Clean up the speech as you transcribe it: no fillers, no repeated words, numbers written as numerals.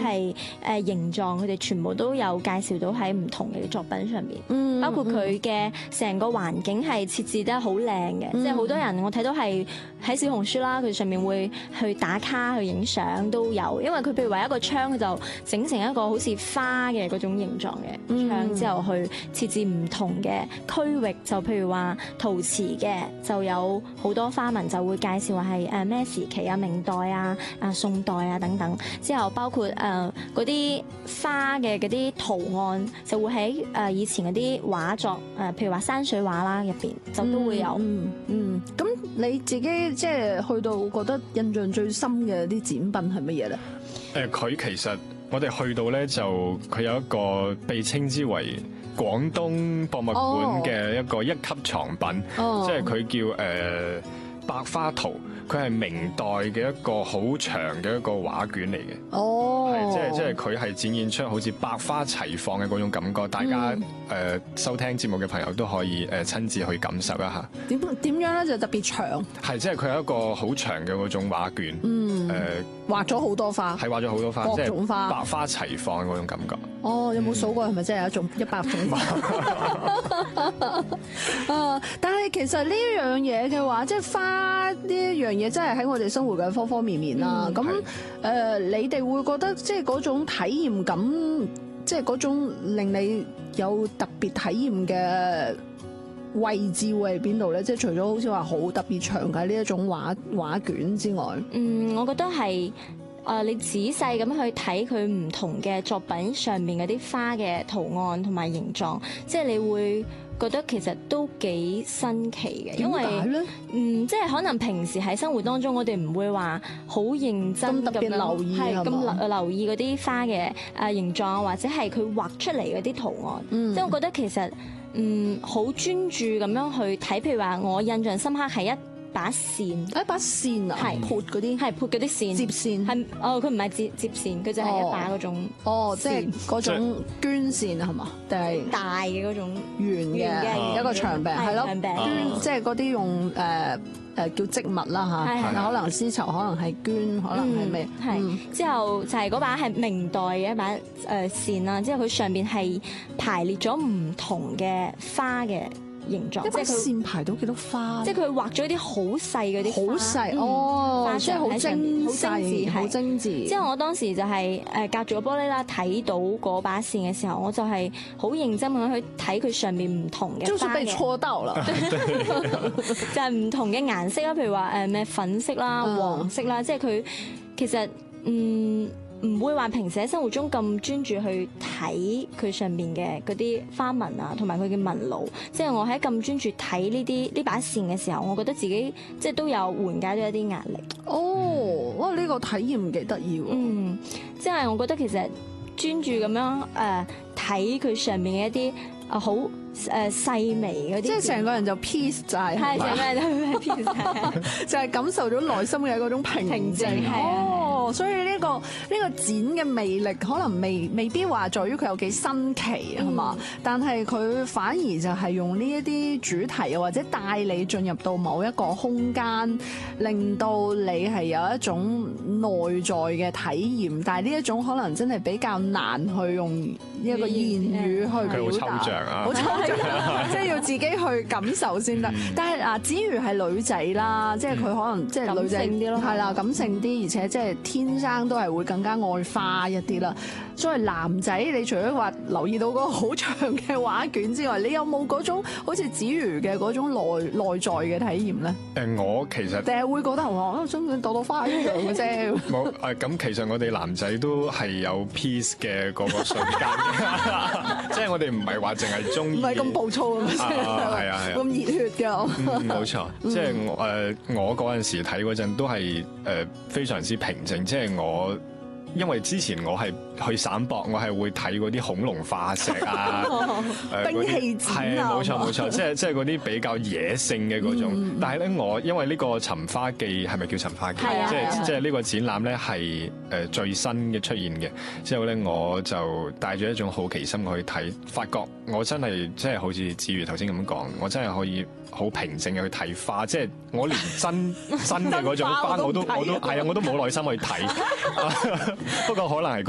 係形狀，佢哋全部都有介紹到喺唔同嘅作品上面。包括佢嘅成個環境係設置得好靚嘅，即係好多人我睇到係喺小紅書啦，佢上面會去打卡去影相都有，因為佢譬如話一個窗，佢就整成一個好似花嘅嗰種形狀嘅窗，之後去設置唔同嘅區域，就譬如話陶瓷嘅就有好多花紋，就會介紹話係咩時期啊，明代啊、宋代啊等等，之後包括嗰啲花嘅嗰啲圖案就會喺以前嗰啲畫作譬如話山水畫啦入邊就都會有。 咁你自己即係去到覺得印象最深嘅啲展品係乜嘢咧？ 佢其實我哋去到咧就佢有一個被稱之為廣東博物館嘅一個一級藏品，即係佢叫百花圖，佢係明代嘅一個好長嘅一個畫卷嚟嘅。係即係佢係展現出好似百花齊放嘅嗰種感覺，大家收聽節目嘅朋友都可以親自去感受一下。點樣咧？就特別長。 係即係佢有一個好長嘅嗰種畫卷。 畫咗好多花。係畫咗好多花，各種花， 百花齊放嗰種感覺。 有冇數過係咪真係有100種花？但係其實呢樣嘢嘅話，即係花呢一樣嘢，真係喺我哋生活嘅方方面面啦。咁你哋會覺得即係嗰種體驗感，即係嗰種令你有特別體驗嘅位置會喺邊度咧？即係除咗好似話好特別長嘅呢一種畫卷之外， 我覺得係你仔細咁去睇佢唔同嘅作品上面嗰啲花嘅圖案同埋形狀，即係你會覺得其實都幾新奇嘅。因為即係可能平時喺生活當中，我哋唔會話好認真咁特別留意，係咁留意嗰啲花嘅形狀，或者係佢畫出嚟嗰啲圖案。即係我覺得其實好專注咁樣去睇，譬如話我印象深刻係一把扇啊，係撥嗰啲線，接線係佢唔係接線，佢就係一把嗰種即係嗰種絹線係嘛？定係大嘅嗰種圓嘅一個長柄係咯，絹即係嗰啲用叫織物啦嚇，可能絲綢，可能係絹，可能係咩？ 之後就係嗰把係明代嘅一把扇啦，之後佢上邊係排列咗唔同嘅花嘅形狀， 即係佢線排到幾多花？ 即係佢畫咗啲好細嗰啲好細即係好精細，好精緻。 之後我當時就係隔住個玻璃啦，睇到嗰把線嘅時候，我就係好認真咁去睇佢上面唔同嘅花嘅。 就是被戳到了， 就係唔同嘅顏色啦，譬如話咩粉色啦、黃色啦，即係佢其實唔會話平時喺生活中咁專注去睇佢上面嘅嗰啲花紋啊，同埋佢嘅紋路。即係我喺咁專注睇呢把線嘅時候，我覺得自己即係都有緩解咗一啲壓力。 哇！呢個體驗幾得意喎。 即係我覺得其實專注咁樣睇佢上面嘅一啲好細微嗰啲， 即係成個人就 peace 晒， 係成個人都 peace 晒， 就係感受咗內心嘅嗰種平靜。所以呢個展嘅魅力可能未必話在於佢有幾新奇係嘛，但係佢反而就係用呢一啲主題，又或者帶你進入到某一個空間，令到你係有一種內在嘅體驗。但係呢一種可能真係比較難去用一個言語去表達， 好抽象啊， 好抽象，即係要自己去感受先得。但係子瑜係女仔啦，即係佢可能即係女仔啲咯，係啦，感性啲，而且即係天生都係會更加愛花一啲啦。作為男仔，你除咗話留意到嗰個好長嘅畫卷之外，你有冇嗰種好似子瑜嘅嗰種內在嘅體驗咧？ 我其實定係會覺得我中意朵朵花一樣嘅啫。冇咁其實我哋男仔都係有 peace 嘅嗰個瞬間嘅，即係我哋唔係話淨係中意，唔係咁暴躁咁係咁熱血嘅。冇錯，即係我嗰陣時睇嗰陣都係非常之平靜，即係因為之前我係去省博，我係會睇嗰啲恐龍化石啊， 兵器展啊， 冇錯，即係嗰啲比較野性嘅嗰種。但係咧，我因為呢個《尋花記》係咪叫《尋花記》？即係呢個展覽咧係最新嘅出現嘅。之後咧，我就帶住一種好奇心去睇，發覺我真係即係好似子瑜頭先咁講，我真係可以好平靜嘅去睇花，即係我連真嘅嗰種花我都係啊，我都冇耐心去睇。不過可能係